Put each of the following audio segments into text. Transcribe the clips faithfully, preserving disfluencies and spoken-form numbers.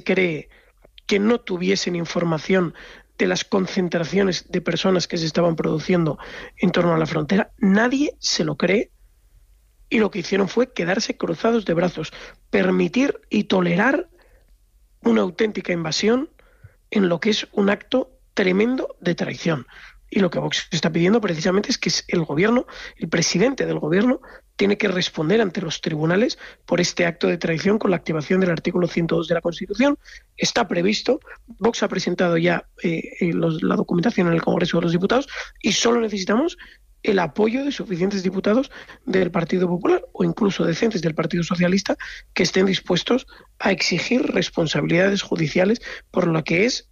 se cree que no tuviesen información de las concentraciones de personas que se estaban produciendo en torno a la frontera. Nadie se lo cree, y lo que hicieron fue quedarse cruzados de brazos, permitir y tolerar una auténtica invasión en lo que es un acto tremendo de traición. Y lo que Vox está pidiendo precisamente es que el gobierno, el presidente del gobierno, tiene que responder ante los tribunales por este acto de traición con la activación del artículo ciento dos de la Constitución. Está previsto, Vox ha presentado ya eh, los, la documentación en el Congreso de los Diputados y solo necesitamos el apoyo de suficientes diputados del Partido Popular o incluso decentes del Partido Socialista que estén dispuestos a exigir responsabilidades judiciales por lo que es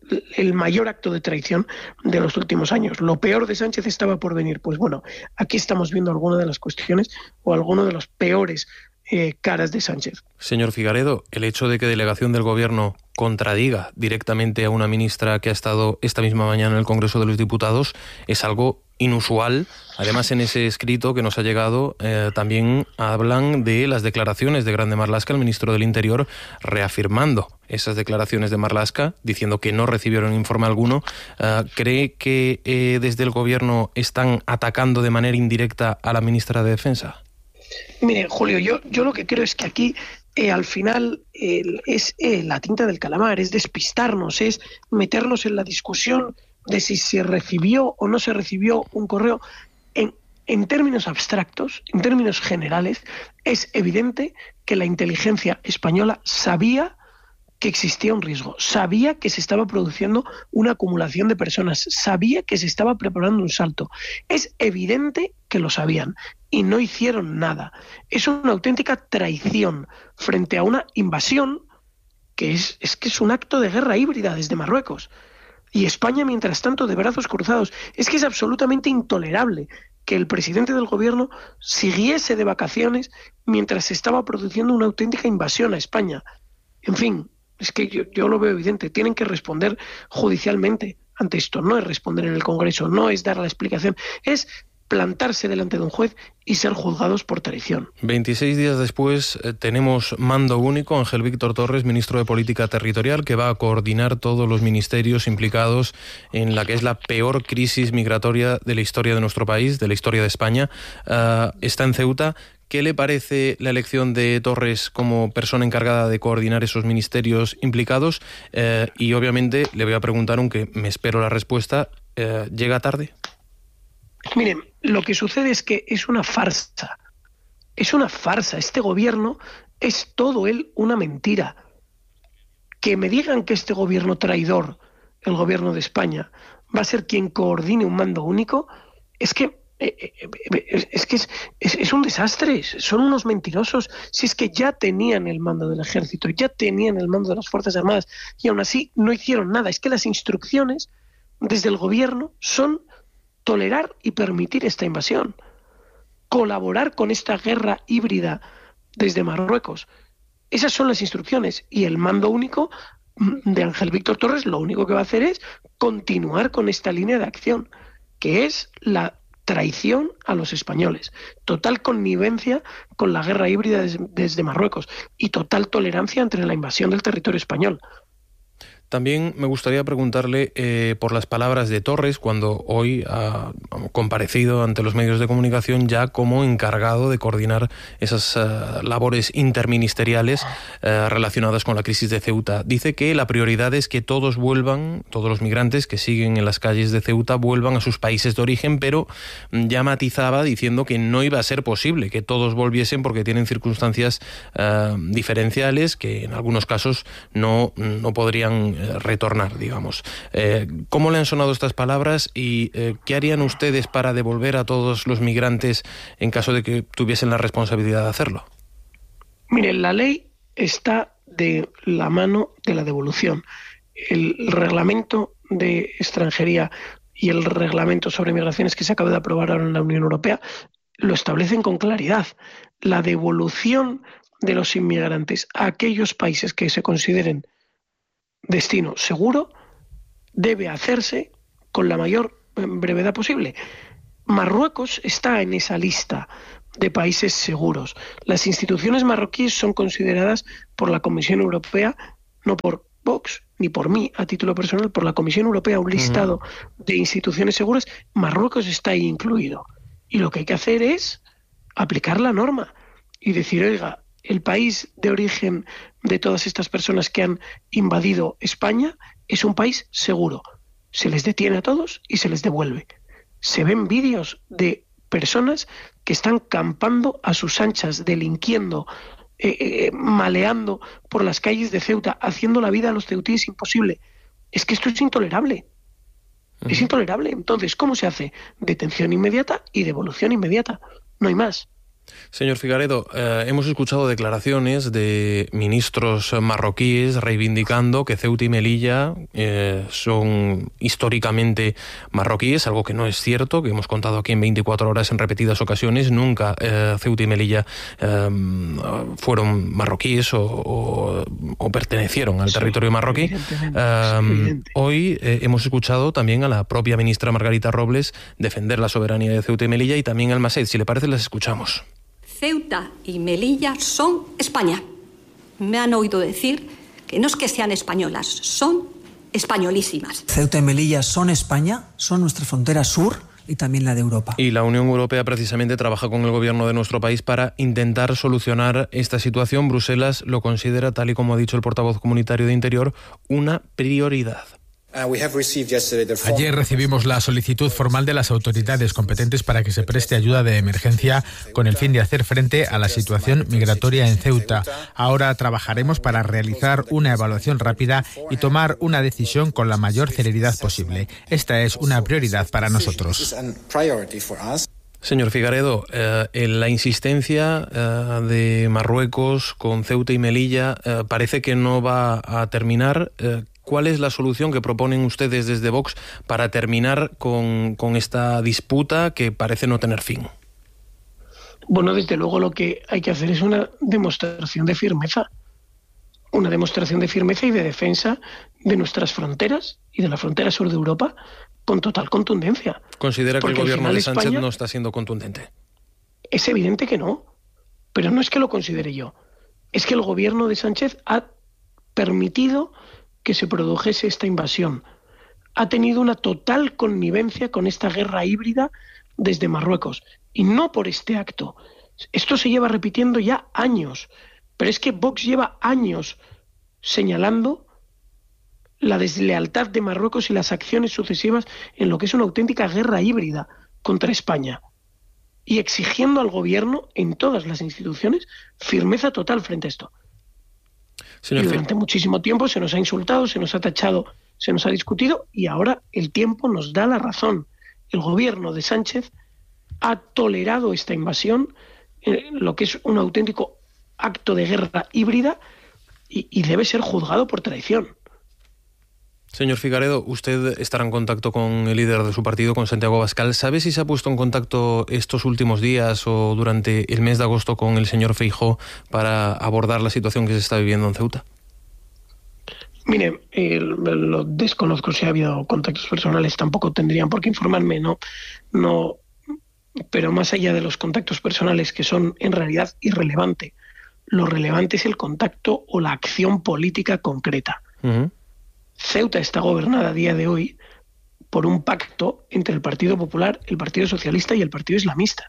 el mayor acto de traición de los últimos años. Lo peor de Sánchez estaba por venir. Pues bueno, aquí estamos viendo algunas de las cuestiones o algunos de los peores eh, caras de Sánchez. Señor Figaredo, el hecho de que delegación del Gobierno contradiga directamente a una ministra que ha estado esta misma mañana en el Congreso de los Diputados es algo inusual. Además, en ese escrito que nos ha llegado eh, también hablan de las declaraciones de Grande Marlaska, el ministro del Interior, reafirmando esas declaraciones de Marlaska, diciendo que no recibieron informe alguno. Uh, ¿Cree que eh, desde el Gobierno están atacando de manera indirecta a la ministra de Defensa? Mire, Julio, yo, yo lo que creo es que aquí Eh, al final eh, es eh, la tinta del calamar, es despistarnos, es meternos en la discusión de si se recibió o no se recibió un correo. En, en términos abstractos, en términos generales, es evidente que la inteligencia española sabía que existía un riesgo, sabía que se estaba produciendo una acumulación de personas, sabía que se estaba preparando un salto. Es evidente que lo sabían y no hicieron nada. Es una auténtica traición frente a una invasión que es, es que es un acto de guerra híbrida desde Marruecos. Y España, mientras tanto, de brazos cruzados. Es que es absolutamente intolerable que el presidente del gobierno siguiese de vacaciones mientras se estaba produciendo una auténtica invasión a España. En fin, es que yo, yo lo veo evidente. Tienen que responder judicialmente ante esto. No es responder en el Congreso, no es dar la explicación, es plantarse delante de un juez y ser juzgados por traición. veintiséis días después eh, tenemos mando único, Ángel Víctor Torres, ministro de Política Territorial, que va a coordinar todos los ministerios implicados en la que es la peor crisis migratoria de la historia de nuestro país, de la historia de España. Uh, está en Ceuta. ¿Qué le parece la elección de Torres como persona encargada de coordinar esos ministerios implicados? Eh, y obviamente le voy a preguntar, aunque me espero la respuesta, eh, ¿llega tarde? Miren, lo que sucede es que es una farsa. Es una farsa. Este gobierno es todo él una mentira. Que me digan que este gobierno traidor, el gobierno de España, va a ser quien coordine un mando único, es que es que es, es, es un desastre, son unos mentirosos. Si es que ya tenían el mando del ejército, ya tenían el mando de las Fuerzas Armadas y aún así no hicieron nada. Es que las instrucciones desde el gobierno son tolerar y permitir esta invasión, colaborar con esta guerra híbrida desde Marruecos. Esas son las instrucciones y el mando único de Ángel Víctor Torres lo único que va a hacer es continuar con esta línea de acción, que es la traición a los españoles, total connivencia con la guerra híbrida des, desde Marruecos y total tolerancia entre la invasión del territorio español. También me gustaría preguntarle eh, por las palabras de Torres cuando hoy ha comparecido ante los medios de comunicación ya como encargado de coordinar esas uh, labores interministeriales uh, relacionadas con la crisis de Ceuta. Dice que la prioridad es que todos vuelvan, todos los migrantes que siguen en las calles de Ceuta vuelvan a sus países de origen, pero ya matizaba diciendo que no iba a ser posible que todos volviesen porque tienen circunstancias uh, diferenciales que en algunos casos no, no podrían retornar, digamos. Eh, ¿Cómo le han sonado estas palabras y eh, qué harían ustedes para devolver a todos los migrantes en caso de que tuviesen la responsabilidad de hacerlo? Miren, la ley está de la mano de la devolución. El reglamento de extranjería y el reglamento sobre migraciones que se acaba de aprobar ahora en la Unión Europea lo establecen con claridad. La devolución de los inmigrantes a aquellos países que se consideren destino seguro debe hacerse con la mayor brevedad posible. Marruecos está en esa lista de países seguros. Las instituciones marroquíes son consideradas por la Comisión Europea no por Vox, ni por mí a título personal, por la Comisión Europea, un listado uh-huh. de instituciones seguras. Marruecos está ahí incluido. Y lo que hay que hacer es aplicar la norma y decir, oiga, el país de origen de todas estas personas que han invadido España es un país seguro. Se les detiene a todos y se les devuelve. Se ven vídeos de personas que están campando a sus anchas, delinquiendo, eh, eh, maleando por las calles de Ceuta, haciendo la vida a los ceutíes imposible. Es que esto es intolerable. Uh-huh. Es intolerable. Entonces, ¿cómo se hace? Detención inmediata y devolución inmediata. No hay más. Señor Figaredo, eh, hemos escuchado declaraciones de ministros marroquíes reivindicando que Ceuta y Melilla eh, son históricamente marroquíes, algo que no es cierto, que hemos contado aquí en veinticuatro horas en repetidas ocasiones. Nunca eh, Ceuta y Melilla eh, fueron marroquíes o, o, o pertenecieron al sí, territorio marroquí. Eh, hoy eh, hemos escuchado también a la propia ministra Margarita Robles defender la soberanía de Ceuta y Melilla, y también al Mased. Si le parece, las escuchamos. Ceuta y Melilla son España. Me han oído decir que no es que sean españolas, son españolísimas. Ceuta y Melilla son España, son nuestra frontera sur y también la de Europa. Y la Unión Europea precisamente trabaja con el gobierno de nuestro país para intentar solucionar esta situación. Bruselas lo considera, tal y como ha dicho el portavoz comunitario de Interior, una prioridad. Ayer recibimos la solicitud formal de las autoridades competentes para que se preste ayuda de emergencia con el fin de hacer frente a la situación migratoria en Ceuta. Ahora trabajaremos para realizar una evaluación rápida y tomar una decisión con la mayor celeridad posible. Esta es una prioridad para nosotros. Señor Figaredo, eh, en la insistencia eh, de Marruecos con Ceuta y Melilla eh, parece que no va a terminar. Eh, ¿Cuál es la solución que proponen ustedes desde Vox para terminar con, con esta disputa que parece no tener fin? Bueno, desde luego lo que hay que hacer es una demostración de firmeza. Una demostración de firmeza y de defensa de nuestras fronteras y de la frontera sur de Europa con total contundencia. ¿Considera que el gobierno de Sánchez España no está siendo contundente? Es evidente que no, pero no es que lo considere yo. Es que el gobierno de Sánchez ha permitido que se produjese esta invasión. Ha tenido una total connivencia con esta guerra híbrida desde Marruecos. Y no por este acto. Esto se lleva repitiendo ya años. Pero es que Vox lleva años señalando la deslealtad de Marruecos y las acciones sucesivas en lo que es una auténtica guerra híbrida contra España. Y exigiendo al gobierno, en todas las instituciones, firmeza total frente a esto. Señor, y durante muchísimo tiempo se nos ha insultado, se nos ha tachado, se nos ha discutido, y ahora el tiempo nos da la razón. El gobierno de Sánchez ha tolerado esta invasión, eh, lo que es un auténtico acto de guerra híbrida, y, y debe ser juzgado por traición. Señor Figaredo, usted estará en contacto con el líder de su partido, con Santiago Abascal. ¿Sabe si se ha puesto en contacto estos últimos días o durante el mes de agosto con el señor Feijóo para abordar la situación que se está viviendo en Ceuta? Mire, eh, lo desconozco si ha habido contactos personales, tampoco tendrían por qué informarme, no, no, pero más allá de los contactos personales, que son en realidad irrelevante, lo relevante es el contacto o la acción política concreta. Uh-huh. Ceuta está gobernada a día de hoy por un pacto entre el Partido Popular, el Partido Socialista y el Partido Islamista.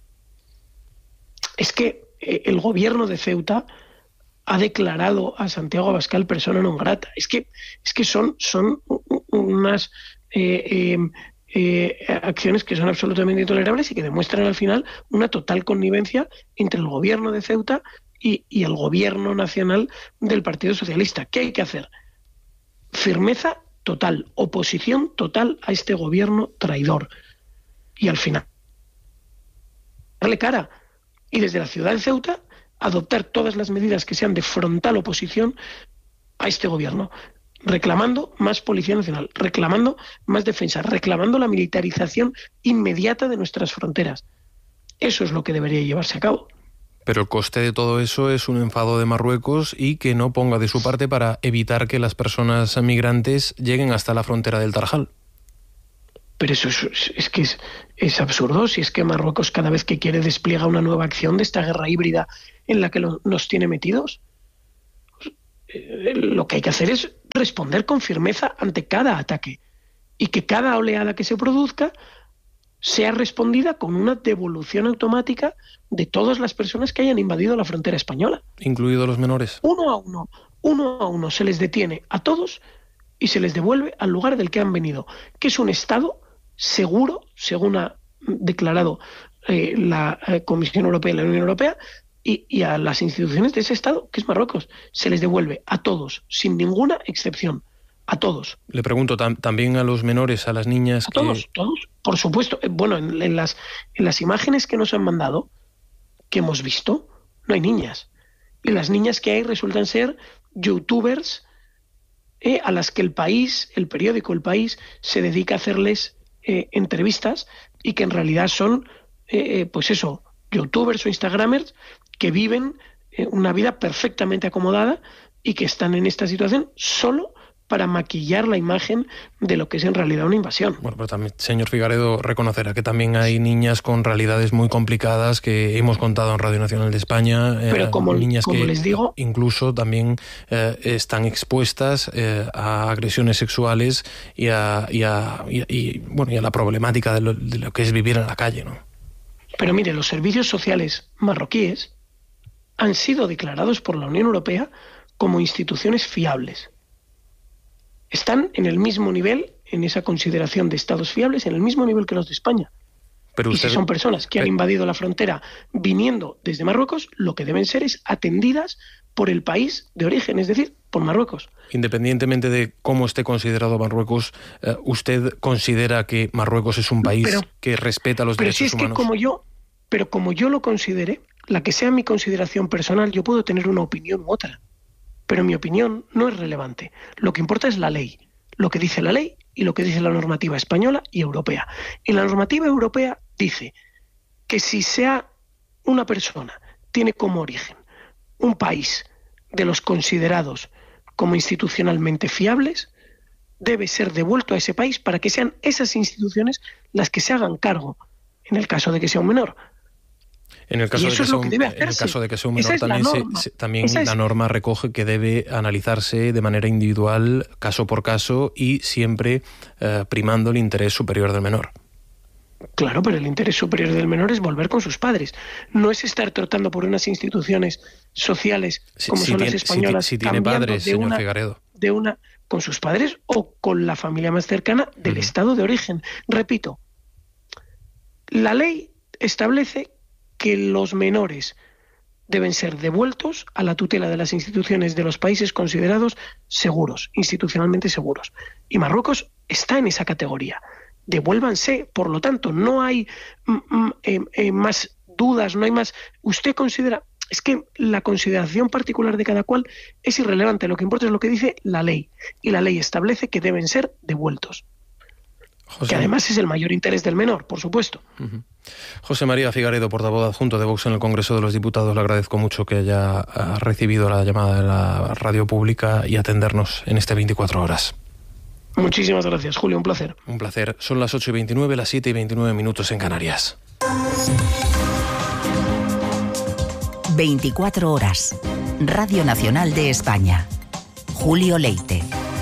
Es que eh, el gobierno de Ceuta ha declarado a Santiago Abascal persona non grata. Es que, es que son, son unas eh, eh, eh, acciones que son absolutamente intolerables y que demuestran al final una total connivencia entre el gobierno de Ceuta y, y el gobierno nacional del Partido Socialista. ¿Qué hay que hacer? Firmeza total, oposición total a este gobierno traidor. Y al final, darle cara. Y desde la ciudad de Ceuta, adoptar todas las medidas que sean de frontal oposición a este gobierno. Reclamando más Policía Nacional, reclamando más defensa, reclamando la militarización inmediata de nuestras fronteras. Eso es lo que debería llevarse a cabo. Pero el coste de todo eso es un enfado de Marruecos y que no ponga de su parte para evitar que las personas migrantes lleguen hasta la frontera del Tarajal. Pero eso es, es que es, es absurdo. Si es que Marruecos cada vez que quiere despliega una nueva acción de esta guerra híbrida en la que lo, nos tiene metidos. eh, lo que hay que hacer es responder con firmeza ante cada ataque y que cada oleada que se produzca sea respondida con una devolución automática de todas las personas que hayan invadido la frontera española. Incluidos los menores. Uno a uno, uno a uno se les detiene a todos y se les devuelve al lugar del que han venido, que es un Estado seguro, según ha declarado eh, la eh, Comisión Europea y la Unión Europea, y, y a las instituciones de ese Estado, que es Marruecos. Se les devuelve a todos, sin ninguna excepción. A todos. Le pregunto, tam también a los menores, a las niñas. A que... todos, todos, por supuesto. Bueno, en, en, las, en las imágenes que nos han mandado, que hemos visto, no hay niñas. Y las niñas que hay resultan ser youtubers eh, a las que el país, el periódico El País, se dedica a hacerles eh, entrevistas y que en realidad son, eh, pues eso, youtubers o instagramers que viven eh, una vida perfectamente acomodada y que están en esta situación solo para maquillar la imagen de lo que es en realidad una invasión. Bueno, pero también, señor Figaredo, reconocerá que también hay niñas con realidades muy complicadas que hemos contado en Radio Nacional de España. Pero como, eh, niñas como que les digo, incluso también eh, están expuestas eh, a agresiones sexuales y a, y, a, y, y, bueno, y a la problemática de lo, de lo que es vivir en la calle, ¿no? Pero mire, los servicios sociales marroquíes han sido declarados por la Unión Europea como instituciones fiables. Están en el mismo nivel, en esa consideración de estados fiables, en el mismo nivel que los de España. Pero usted... Y si son personas que han invadido la frontera viniendo desde Marruecos, lo que deben ser es atendidas por el país de origen, es decir, por Marruecos. Independientemente de cómo esté considerado Marruecos, ¿usted considera que Marruecos es un país pero, que respeta los pero derechos si es humanos? Que como yo, pero como yo lo considere, la que sea mi consideración personal, yo puedo tener una opinión u otra. Pero mi opinión no es relevante. Lo que importa es la ley, lo que dice la ley y lo que dice la normativa española y europea. Y la normativa europea dice que si sea una persona tiene como origen un país de los considerados como institucionalmente fiables, debe ser devuelto a ese país para que sean esas instituciones las que se hagan cargo, en el caso de que sea un menor. En el caso, de que, sea un, en el caso de que sea un menor, también, se, se, también la es... norma recoge que debe analizarse de manera individual, caso por caso, y siempre eh, primando el interés superior del menor. Claro, pero el interés superior del menor es volver con sus padres. No es estar tratando por unas instituciones sociales como si, son si las españolas. Si, si tiene padres, señor una, Figaredo. De una, con sus padres o con la familia más cercana del uh-huh. estado de origen. Repito, la ley establece que los menores deben ser devueltos a la tutela de las instituciones de los países considerados seguros, institucionalmente seguros. Y Marruecos está en esa categoría. Devuélvanse, por lo tanto, no hay mm, eh, eh, más dudas, no hay más... Usted considera... Es que la consideración particular de cada cual es irrelevante. Lo que importa es lo que dice la ley. Y la ley establece que deben ser devueltos. José... Que además es el mayor interés del menor, por supuesto. Uh-huh. José María Figaredo, portavoz adjunto de Vox en el Congreso de los Diputados, le agradezco mucho que haya recibido la llamada de la radio pública y atendernos en este veinticuatro horas. Muchísimas gracias, Julio, un placer. Un placer. Son las ocho y veintinueve, las siete y veintinueve minutos en Canarias. veinticuatro horas. Radio Nacional de España. Julio Leite.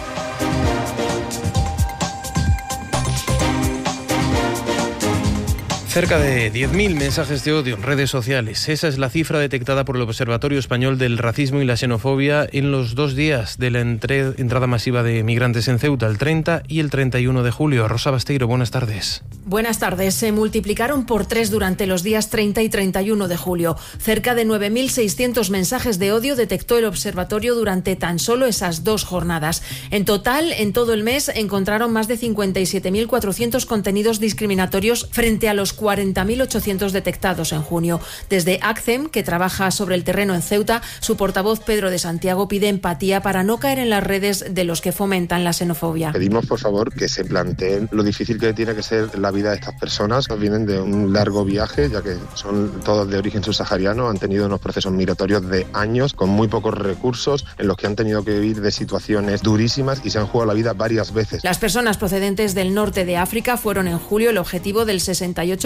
Cerca de diez mil mensajes de odio en redes sociales. Esa es la cifra detectada por el Observatorio Español del Racismo y la Xenofobia en los dos días de la entre- entrada masiva de migrantes en Ceuta, el treinta y el treinta y uno de julio. Rosa Basteiro, buenas tardes. Buenas tardes. Se multiplicaron por tres durante los días treinta y treinta y uno de julio. Cerca de nueve mil seiscientos mensajes de odio detectó el observatorio durante tan solo esas dos jornadas. En total, en todo el mes, encontraron más de cincuenta y siete mil cuatrocientos contenidos discriminatorios frente a los cuarenta mil ochocientos detectados en junio. Desde ACCEM, que trabaja sobre el terreno en Ceuta, su portavoz Pedro de Santiago pide empatía para no caer en las redes de los que fomentan la xenofobia. Pedimos, por favor, que se planteen lo difícil que tiene que ser la vida de estas personas. Vienen de un largo viaje, ya que son todos de origen subsahariano, han tenido unos procesos migratorios de años, con muy pocos recursos, en los que han tenido que vivir de situaciones durísimas y se han jugado la vida varias veces. Las personas procedentes del norte de África fueron en julio el objetivo del sesenta y ocho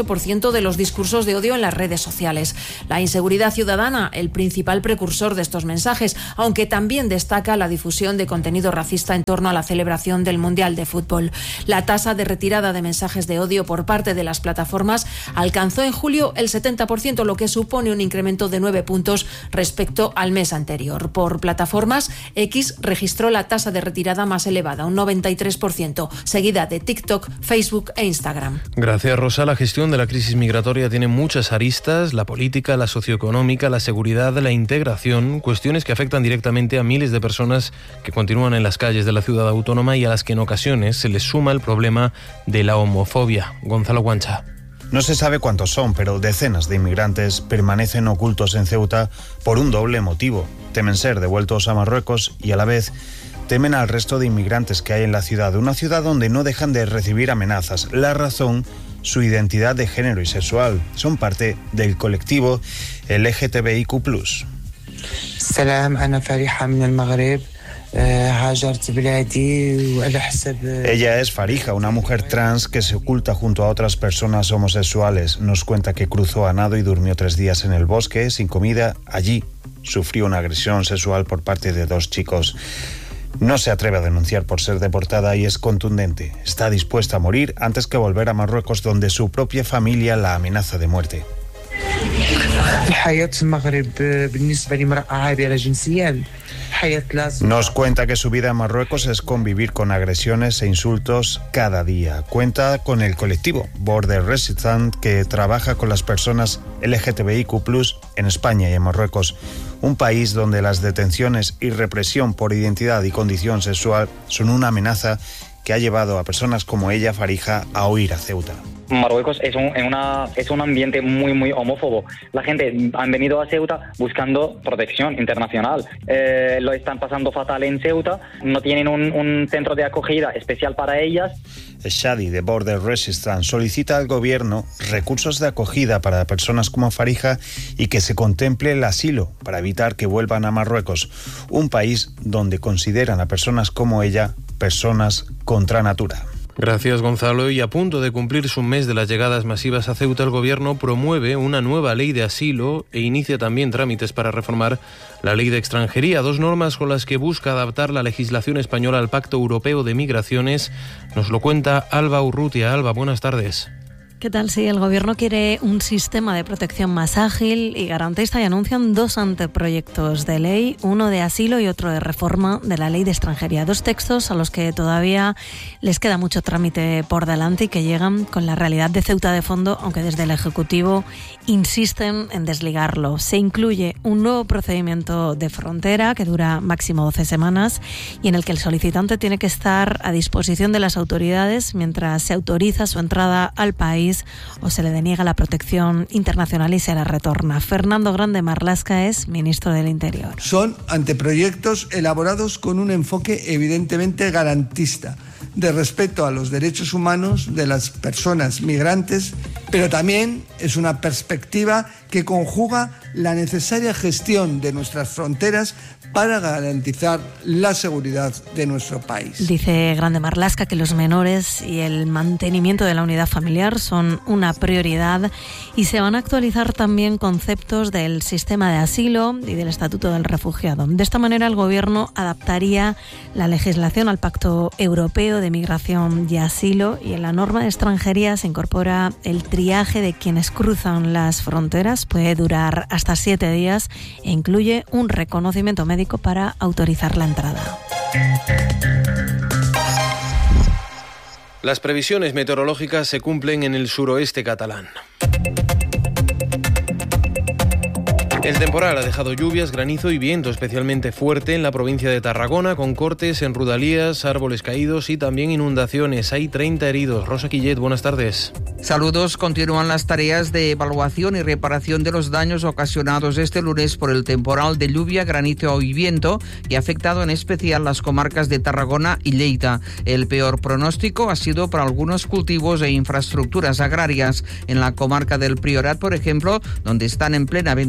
ocho por ciento de los discursos de odio en las redes sociales. La inseguridad ciudadana, el principal precursor de estos mensajes, aunque también destaca la difusión de contenido racista en torno a la celebración del Mundial de Fútbol. La tasa de retirada de mensajes de odio por parte de las plataformas alcanzó en julio el setenta por ciento, lo que supone un incremento de nueve puntos respecto al mes anterior. Por plataformas, X registró la tasa de retirada más elevada, un noventa y tres por ciento, seguida de TikTok, Facebook e Instagram. Gracias, Rosa. La gestión de la crisis migratoria tiene muchas aristas: la política, la socioeconómica, la seguridad, la integración, cuestiones que afectan directamente a miles de personas que continúan en las calles de la ciudad autónoma y a las que en ocasiones se les suma el problema de la homofobia. Gonzalo Guancha. No se sabe cuántos son, pero decenas de inmigrantes permanecen ocultos en Ceuta por un doble motivo. Temen ser devueltos a Marruecos y a la vez temen al resto de inmigrantes que hay en la ciudad, una ciudad donde no dejan de recibir amenazas. La razón, su identidad de género y sexual. Son parte del colectivo L G T B I Q plus. Salam, ana Fariha min al-Maghreb. Ella es Farija, una mujer trans que se oculta junto a otras personas homosexuales. Nos cuenta que cruzó a nado y durmió tres días en el bosque sin comida. Allí sufrió una agresión sexual por parte de dos chicos. No se atreve a denunciar por ser deportada y es contundente. Está dispuesta a morir antes que volver a Marruecos, donde su propia familia la amenaza de muerte. Nos cuenta que su vida en Marruecos es convivir con agresiones e insultos cada día. Cuenta con el colectivo Border Resistance, que trabaja con las personas L G T B I Q plus, en España y en Marruecos, un país donde las detenciones y represión por identidad y condición sexual son una amenaza que ha llevado a personas como ella, Farija, a huir a Ceuta. Marruecos es un, una, es un ambiente muy, muy homófobo. La gente han venido a Ceuta buscando protección internacional. Eh, lo están pasando fatal en Ceuta. No tienen un, un centro de acogida especial para ellas. Shadi, de Border Resistance, solicita al gobierno recursos de acogida para personas como Farija y que se contemple el asilo para evitar que vuelvan a Marruecos, un país donde consideran a personas como ella personas contra natura. Gracias, Gonzalo. Y a punto de cumplirse un mes de las llegadas masivas a Ceuta, el Gobierno promueve una nueva ley de asilo e inicia también trámites para reformar la ley de extranjería, dos normas con las que busca adaptar la legislación española al Pacto Europeo de Migraciones. Nos lo cuenta Alba Urrutia. Alba, buenas tardes. ¿Qué tal? Sí, el Gobierno quiere un sistema de protección más ágil y garantista y anuncian dos anteproyectos de ley, uno de asilo y otro de reforma de la ley de extranjería. Dos textos a los que todavía les queda mucho trámite por delante y que llegan con la realidad de Ceuta de fondo, aunque desde el Ejecutivo insisten en desligarlo. Se incluye un nuevo procedimiento de frontera que dura máximo doce semanas y en el que el solicitante tiene que estar a disposición de las autoridades mientras se autoriza su entrada al país o se le deniega la protección internacional y se la retorna. Fernando Grande Marlaska es ministro del Interior. Son anteproyectos elaborados con un enfoque evidentemente garantista, de respeto a los derechos humanos de las personas migrantes, pero también es una perspectiva que conjuga la necesaria gestión de nuestras fronteras para garantizar la seguridad de nuestro país. Dice Grande Marlaska que los menores y el mantenimiento de la unidad familiar son una prioridad y se van a actualizar también conceptos del sistema de asilo y del Estatuto del Refugiado. De esta manera, el Gobierno adaptaría la legislación al Pacto Europeo de Migración y Asilo y en la norma de extranjería se incorpora el triaje de quienes cruzan las fronteras. Puede durar hasta siete días e incluye un reconocimiento médico para autorizar la entrada. Las previsiones meteorológicas se cumplen en el suroeste catalán. El temporal ha dejado lluvias, granizo y viento especialmente fuerte en la provincia de Tarragona, con cortes en Rodalías, árboles caídos y también inundaciones. Hay treinta heridos. Rosa Quillet, buenas tardes. Saludos. Continúan las tareas de evaluación y reparación de los daños ocasionados este lunes por el temporal de lluvia, granizo y viento que ha afectado en especial las comarcas de Tarragona y Lleida. El peor pronóstico ha sido para algunos cultivos e infraestructuras agrarias. En la comarca del Priorat, por ejemplo, donde están en plena vendimia,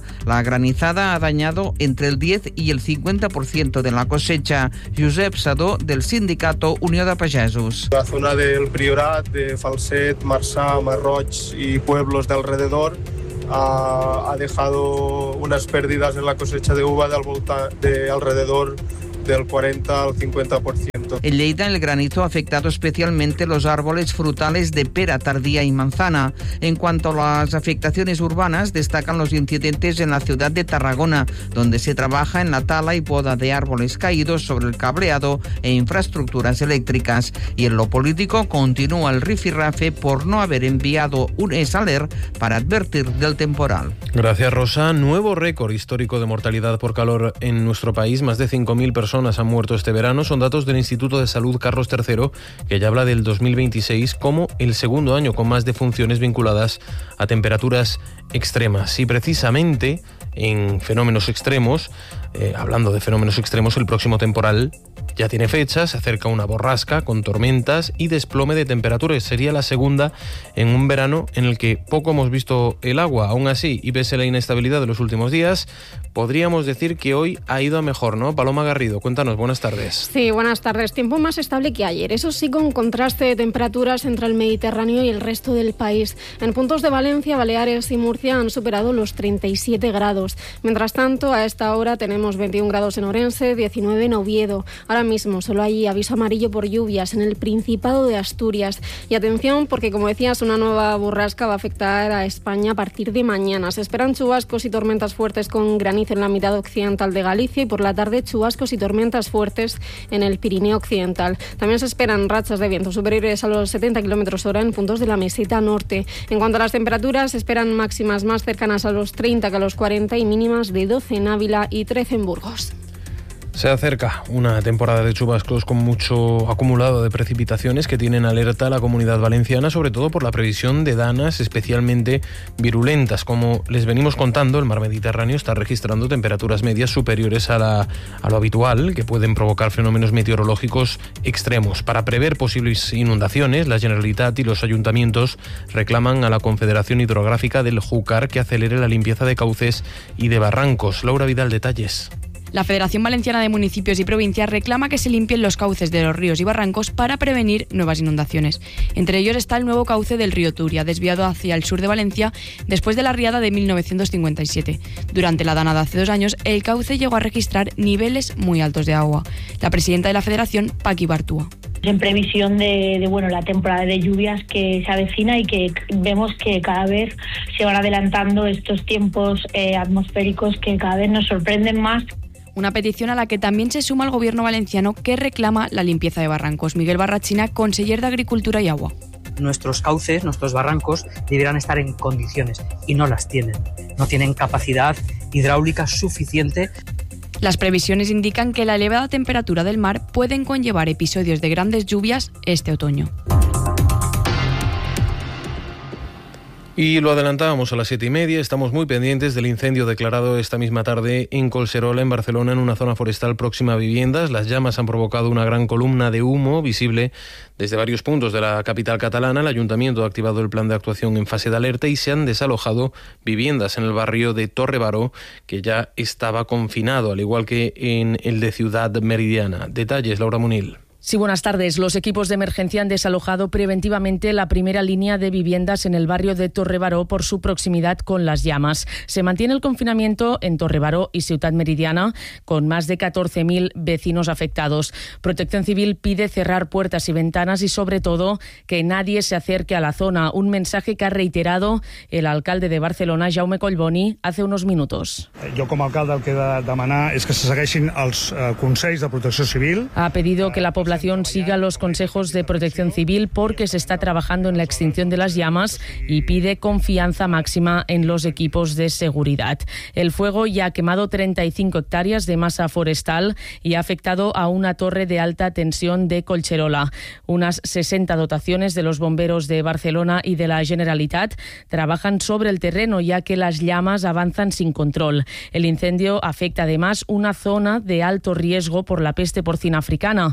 Alta, la granizada ha dañado entre el diez y el cincuenta por ciento de la cosecha. Josep Sadó, del sindicato Unió de Pagesos. La zona del Priorat, de Falset, Marçà, Marroig y pueblos de alrededor ha, ha dejado unas pérdidas en la cosecha de uva de, volta, de alrededor del cuarenta al cincuenta por ciento. En Lleida, el granizo ha afectado especialmente los árboles frutales de pera tardía y manzana. En cuanto a las afectaciones urbanas, destacan los incidentes en la ciudad de Tarragona, donde se trabaja en la tala y poda de árboles caídos sobre el cableado e infraestructuras eléctricas. Y en lo político, continúa el rifirrafe por no haber enviado un ESALER para advertir del temporal. Gracias, Rosa. Nuevo récord histórico de mortalidad por calor en nuestro país. Más de cinco mil personas han muerto este verano. Son datos del Instituto de Salud Carlos tercero, que ya habla del dos mil veintiséis como el segundo año con más defunciones vinculadas a temperaturas extremas. Y precisamente en fenómenos extremos, eh, hablando de fenómenos extremos, el próximo temporal ya tiene fecha, se acerca una borrasca con tormentas y desplome de temperaturas. Sería la segunda en un verano en el que poco hemos visto el agua. Aún así, y pese a la inestabilidad de los últimos días, podríamos decir que hoy ha ido a mejor, ¿no? Paloma Garrido, cuéntanos, buenas tardes. Sí, buenas tardes. Tiempo más estable que ayer. Eso sí, con contraste de temperaturas entre el Mediterráneo y el resto del país. En puntos de Valencia, Baleares y Murcia han superado los treinta y siete grados. Mientras tanto, a esta hora tenemos veintiún grados en Orense, diecinueve en Oviedo. Ahora mismo solo hay aviso amarillo por lluvias en el Principado de Asturias. Y atención, porque como decías, una nueva borrasca va a afectar a España a partir de mañana. Se esperan chubascos y tormentas fuertes con granizo en la mitad occidental de Galicia y por la tarde chubascos y tormentas fuertes en el Pirineo occidental. También se esperan rachas de viento superiores a los setenta kilómetros hora en puntos de la meseta norte. En cuanto a las temperaturas, se esperan máximas más cercanas a los treinta que a los cuarenta y mínimas de doce en Ávila y trece en Burgos. Se acerca una temporada de chubascos con mucho acumulado de precipitaciones que tienen alerta a la Comunidad Valenciana, sobre todo por la previsión de danas especialmente virulentas. Como les venimos contando, el mar Mediterráneo está registrando temperaturas medias superiores a, la, a lo habitual, que pueden provocar fenómenos meteorológicos extremos. Para prever posibles inundaciones, la Generalitat y los ayuntamientos reclaman a la Confederación Hidrográfica del Júcar que acelere la limpieza de cauces y de barrancos. Laura Vidal, detalles. La Federación Valenciana de Municipios y Provincias reclama que se limpien los cauces de los ríos y barrancos para prevenir nuevas inundaciones. Entre ellos está el nuevo cauce del río Turia, desviado hacia el sur de Valencia después de la riada de mil novecientos cincuenta y siete. Durante la dana de hace dos años, el cauce llegó a registrar niveles muy altos de agua. La presidenta de la Federación, Paqui Bartúa. En previsión de, de bueno la temporada de lluvias que se avecina y que vemos que cada vez se van adelantando estos tiempos eh, atmosféricos que cada vez nos sorprenden más. Una petición a la que también se suma el gobierno valenciano, que reclama la limpieza de barrancos. Miguel Barrachina, conseller de Agricultura y Agua. Nuestros cauces, nuestros barrancos, deberán estar en condiciones y no las tienen. No tienen capacidad hidráulica suficiente. Las previsiones indican que la elevada temperatura del mar pueden conllevar episodios de grandes lluvias este otoño. Y lo adelantábamos a las siete y media, estamos muy pendientes del incendio declarado esta misma tarde en Collserola, en Barcelona, en una zona forestal próxima a viviendas. Las llamas han provocado una gran columna de humo visible desde varios puntos de la capital catalana. El ayuntamiento ha activado el plan de actuación en fase de alerta y se han desalojado viviendas en el barrio de Torre Baró, que ya estaba confinado, al igual que en el de Ciudad Meridiana. Detalles, Laura Munil. Sí, buenas tardes. Los equipos de emergencia han desalojado preventivamente la primera línea de viviendas en el barrio de Torre Baró por su proximidad con las llamas. Se mantiene el confinamiento en Torre Baró y Ciutat Meridiana, con más de catorce mil vecinos afectados. Protección Civil pide cerrar puertas y ventanas y, sobre todo, que nadie se acerque a la zona. Un mensaje que ha reiterado el alcalde de Barcelona, Jaume Collboni, hace unos minutos. Jo, com a alcalde, el que he de demanar és que se segueixin els eh, consells de Protecció Civil. Ha pedido que la población siga los consejos de Protección Civil porque se está trabajando en la extinción de las llamas y pide confianza máxima en los equipos de seguridad. El fuego ya ha quemado treinta y cinco hectáreas de masa forestal y ha afectado a una torre de alta tensión de Collserola. Unas sesenta dotaciones de los bomberos de Barcelona y de la Generalitat trabajan sobre el terreno ya que las llamas avanzan sin control. El incendio afecta además una zona de alto riesgo por la peste porcina africana, por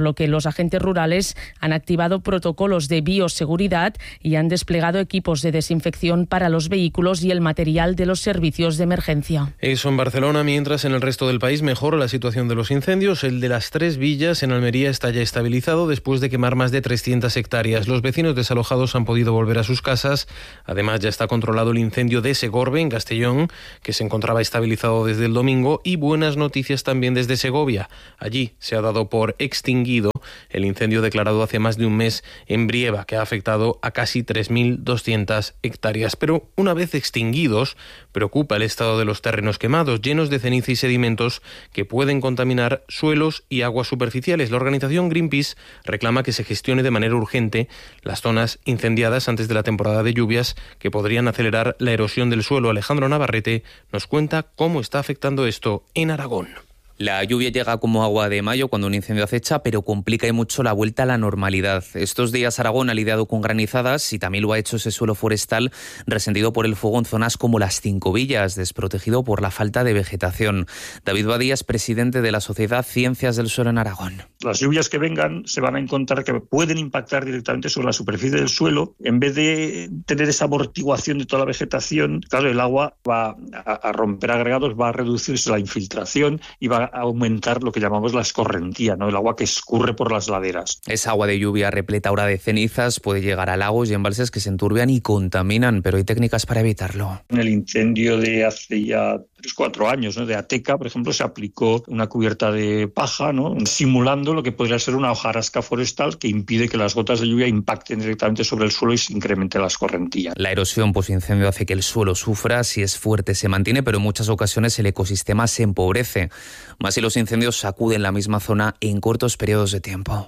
lo que los agentes rurales han activado protocolos de bioseguridad y han desplegado equipos de desinfección para los vehículos y el material de los servicios de emergencia. Eso en Barcelona, mientras en el resto del país mejora la situación de los incendios. El de las Tres Villas en Almería está ya estabilizado después de quemar más de trescientas hectáreas. Los vecinos desalojados han podido volver a sus casas. Además, ya está controlado el incendio de Segorbe, en Castellón, que se encontraba estabilizado desde el domingo. Y buenas noticias también desde Segovia. Allí se ha dado por extinguido el incendio declarado hace más de un mes en Brieva, que ha afectado a casi tres mil doscientas hectáreas. Pero una vez extinguidos, preocupa el estado de los terrenos quemados, llenos de ceniza y sedimentos que pueden contaminar suelos y aguas superficiales. La organización Greenpeace reclama que se gestione de manera urgente las zonas incendiadas antes de la temporada de lluvias, que podrían acelerar la erosión del suelo. Alejandro Navarrete nos cuenta cómo está afectando esto en Aragón. La lluvia llega como agua de mayo cuando un incendio acecha, pero complica y mucho la vuelta a la normalidad. Estos días Aragón ha lidiado con granizadas y también lo ha hecho ese suelo forestal resentido por el fuego en zonas como las Cinco Villas, desprotegido por la falta de vegetación. David Badía es presidente de la Sociedad Ciencias del Suelo en Aragón. Las lluvias que vengan se van a encontrar que pueden impactar directamente sobre la superficie del suelo. En vez de tener esa amortiguación de toda la vegetación, claro, el agua va a romper agregados, va a reducirse la infiltración y va a aumentar lo que llamamos la escorrentía, ¿no? El agua que escurre por las laderas. Esa agua de lluvia repleta ahora de cenizas puede llegar a lagos y embalses que se enturbian y contaminan, pero hay técnicas para evitarlo. En el incendio de hace ya tres, cuatro años, ¿no? de Ateca, por ejemplo, se aplicó una cubierta de paja, ¿no? simulando lo que podría ser una hojarasca forestal que impide que las gotas de lluvia impacten directamente sobre el suelo y se incremente la escorrentía. La erosión posincendio hace que el suelo sufra, si es fuerte se mantiene, pero en muchas ocasiones el ecosistema se empobrece. Más si los incendios sacuden la misma zona en cortos periodos de tiempo.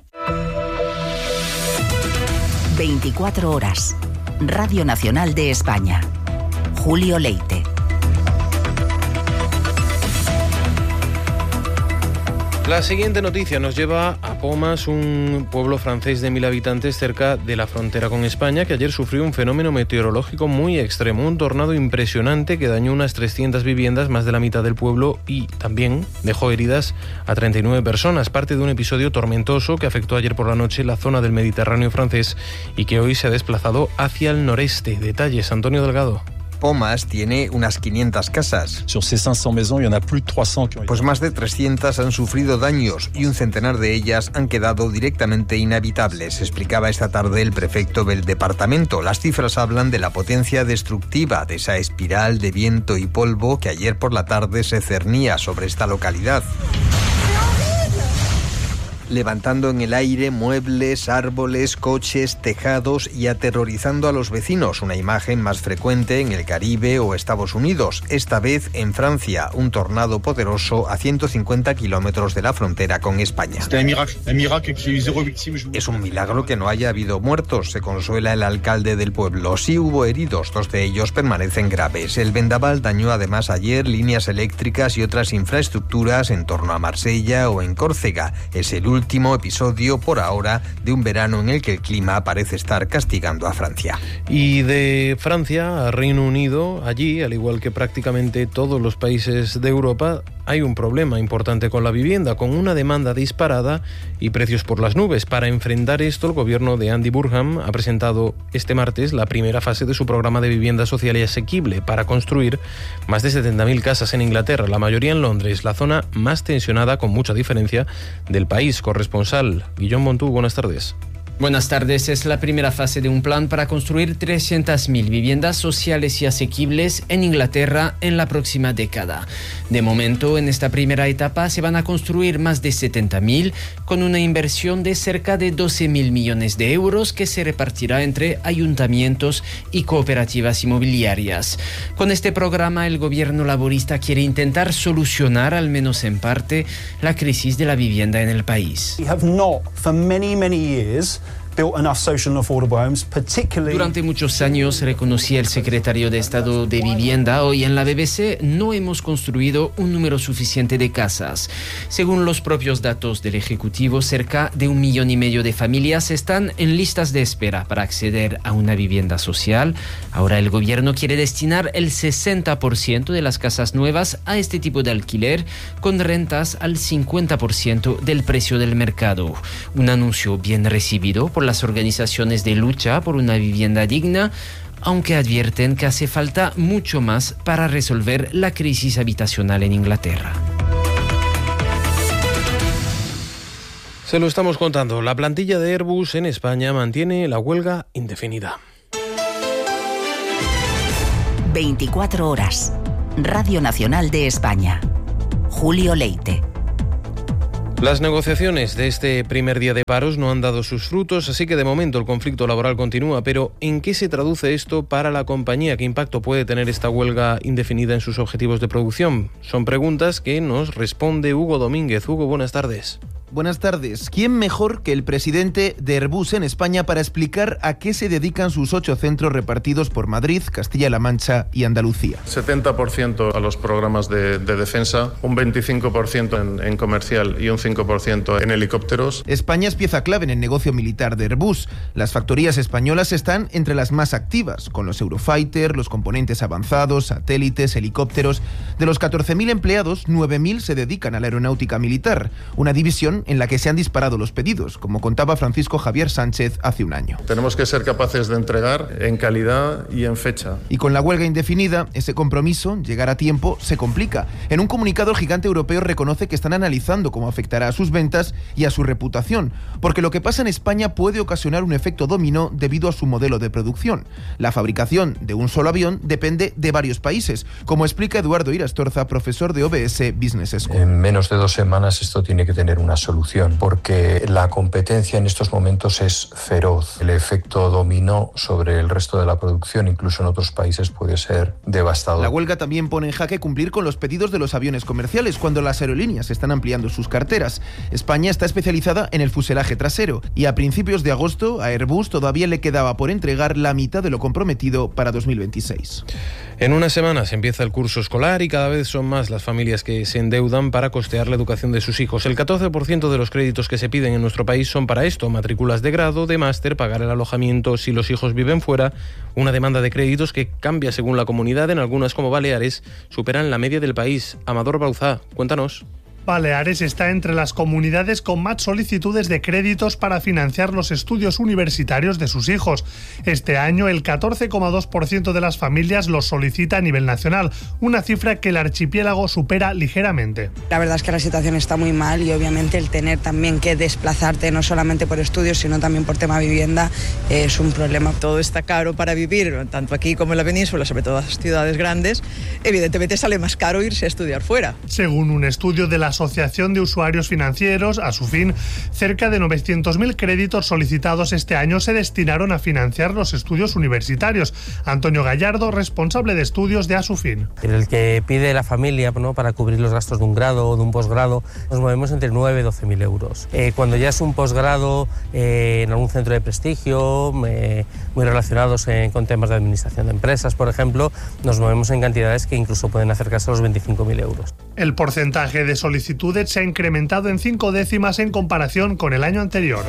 veinticuatro horas. Radio Nacional de España. Julio Leite. La siguiente noticia nos lleva a Pomas, un pueblo francés de mil habitantes cerca de la frontera con España, que ayer sufrió un fenómeno meteorológico muy extremo, un tornado impresionante que dañó unas trescientas viviendas, más de la mitad del pueblo, y también dejó heridas a treinta y nueve personas, parte de un episodio tormentoso que afectó ayer por la noche la zona del Mediterráneo francés y que hoy se ha desplazado hacia el noreste. Detalles, Antonio Delgado. Pomas tiene unas quinientas casas. Pues más de trescientas han sufrido daños y un centenar de ellas han quedado directamente inhabitables, explicaba esta tarde el prefecto del departamento. Las cifras hablan de la potencia destructiva de esa espiral de viento y polvo que ayer por la tarde se cernía sobre esta localidad, levantando en el aire muebles, árboles, coches, tejados y aterrorizando a los vecinos, una imagen más frecuente en el Caribe o Estados Unidos, esta vez en Francia, un tornado poderoso a ciento cincuenta kilómetros de la frontera con España. Es un milagro que no haya habido muertos, se consuela el alcalde del pueblo. Sí hubo heridos, dos de ellos permanecen graves. El vendaval dañó además ayer líneas eléctricas y otras infraestructuras en torno a Marsella o en Córcega. Es el último episodio por ahora de un verano en el que el clima parece estar castigando a Francia. Y de Francia a Reino Unido, allí, al igual que prácticamente todos los países de Europa, hay un problema importante con la vivienda, con una demanda disparada y precios por las nubes. Para enfrentar esto, el gobierno de Andy Burnham ha presentado este martes la primera fase de su programa de vivienda social y asequible para construir más de setenta mil casas en Inglaterra, la mayoría en Londres, la zona más tensionada con mucha diferencia del país. Corresponsal Guillaume Montú, buenas tardes. Buenas tardes. Es la primera fase de un plan para construir trescientas mil viviendas sociales y asequibles en Inglaterra en la próxima década. De momento, en esta primera etapa se van a construir más de setenta mil con una inversión de cerca de doce mil millones de euros que se repartirá entre ayuntamientos y cooperativas inmobiliarias. Con este programa, el gobierno laborista quiere intentar solucionar, al menos en parte, la crisis de la vivienda en el país. We have not, for many, many years, Durante muchos años, reconocía el secretario de Estado de Vivienda, hoy en la B B C, no hemos construido un número suficiente de casas. Según los propios datos del Ejecutivo, cerca de un millón y medio de familias están en listas de espera para acceder a una vivienda social. Ahora el gobierno quiere destinar el sesenta por ciento de las casas nuevas a este tipo de alquiler, con rentas al cincuenta por ciento del precio del mercado. Un anuncio bien recibido por las organizaciones de lucha por una vivienda digna, aunque advierten que hace falta mucho más para resolver la crisis habitacional en Inglaterra. Se lo estamos contando. La plantilla de Airbus en España mantiene la huelga indefinida. veinticuatro horas. Radio Nacional de España. Julio Leite. Las negociaciones de este primer día de paros no han dado sus frutos, así que de momento el conflicto laboral continúa. Pero ¿en qué se traduce esto para la compañía? ¿Qué impacto puede tener esta huelga indefinida en sus objetivos de producción? Son preguntas que nos responde Hugo Domínguez. Hugo, buenas tardes. Buenas tardes. ¿Quién mejor que el presidente de Airbus en España para explicar a qué se dedican sus ocho centros repartidos por Madrid, Castilla-La Mancha y Andalucía? setenta por ciento a los programas de, de defensa, un veinticinco por ciento en, en comercial y un cinco por ciento en helicópteros. España es pieza clave en el negocio militar de Airbus. Las factorías españolas están entre las más activas, con los Eurofighter, los componentes avanzados, satélites, helicópteros. De los catorce mil empleados, nueve mil se dedican a la aeronáutica militar, una división en la que se han disparado los pedidos, como contaba Francisco Javier Sánchez hace un año. Tenemos que ser capaces de entregar en calidad y en fecha. Y con la huelga indefinida, ese compromiso, llegar a tiempo, se complica. En un comunicado, el gigante europeo reconoce que están analizando cómo afectará a sus ventas y a su reputación, porque lo que pasa en España puede ocasionar un efecto dominó debido a su modelo de producción. La fabricación de un solo avión depende de varios países, como explica Eduardo Irastorza, profesor de O B S Business School. En menos de dos semanas esto tiene que tener una solución, porque la competencia en estos momentos es feroz. El efecto dominó sobre el resto de la producción, incluso en otros países, puede ser devastador. La huelga también pone en jaque cumplir con los pedidos de los aviones comerciales cuando las aerolíneas están ampliando sus carteras. España está especializada en el fuselaje trasero y a principios de agosto a Airbus todavía le quedaba por entregar la mitad de lo comprometido para dos mil veintiséis. En unas semanas empieza el curso escolar y cada vez son más las familias que se endeudan para costear la educación de sus hijos. El catorce por ciento de los créditos que se piden en nuestro país son para esto: matrículas de grado, de máster, pagar el alojamiento si los hijos viven fuera. Una demanda de créditos que cambia según la comunidad. En algunas, como Baleares, superan la media del país. Amador Bauzá, cuéntanos. Baleares está entre las comunidades con más solicitudes de créditos para financiar los estudios universitarios de sus hijos. Este año el catorce coma dos por ciento de las familias los solicita a nivel nacional, una cifra que el archipiélago supera ligeramente. La verdad es que la situación está muy mal y obviamente el tener también que desplazarte no solamente por estudios sino también por tema vivienda es un problema. Todo está caro para vivir, tanto aquí como en la península, sobre todo en las ciudades grandes. Evidentemente sale más caro irse a estudiar fuera. Según un estudio de la Asociación de Usuarios Financieros, a su fin, cerca de novecientos mil créditos solicitados este año se destinaron a financiar los estudios universitarios. Antonio Gallardo, responsable de estudios de Asufin. El que pide la familia, ¿no?, para cubrir los gastos de un grado o de un posgrado, nos movemos entre nueve y doce mil euros. Eh, cuando ya es un posgrado eh, en algún centro de prestigio, eh, muy relacionados eh, con temas de administración de empresas, por ejemplo, nos movemos en cantidades que incluso pueden acercarse a los veinticinco mil euros. El porcentaje de solicitudes se ha incrementado en cinco décimas en comparación con el año anterior.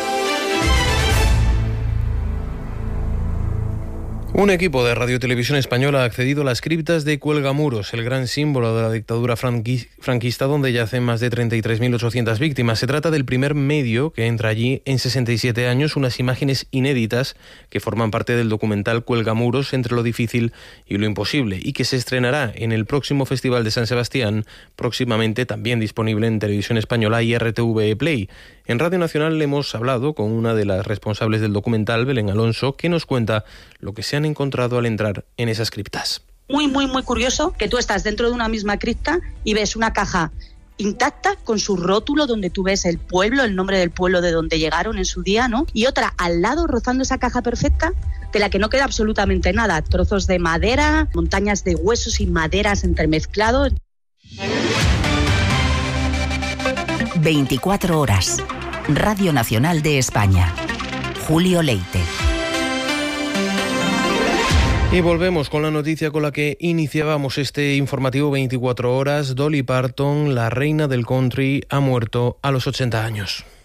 Un equipo de Radio Televisión Española ha accedido a las criptas de Cuelgamuros, el gran símbolo de la dictadura franquista, donde yacen más de treinta y tres mil ochocientas víctimas. Se trata del primer medio que entra allí en sesenta y siete años, unas imágenes inéditas que forman parte del documental Cuelgamuros, entre lo difícil y lo imposible, y que se estrenará en el próximo Festival de San Sebastián, próximamente también disponible en Televisión Española y R T V Play. En Radio Nacional hemos hablado con una de las responsables del documental, Belén Alonso, que nos cuenta lo que se han encontrado al entrar en esas criptas. Muy, muy, muy curioso que tú estás dentro de una misma cripta y ves una caja intacta con su rótulo donde tú ves el pueblo, el nombre del pueblo de donde llegaron en su día, ¿no? Y otra al lado, rozando esa caja perfecta, de la que no queda absolutamente nada. Trozos de madera, montañas de huesos y maderas entremezclados. veinticuatro horas. Radio Nacional de España. Julio Leite. Y volvemos con la noticia con la que iniciábamos este informativo veinticuatro horas. Dolly Parton, la reina del country, ha muerto a los ochenta años.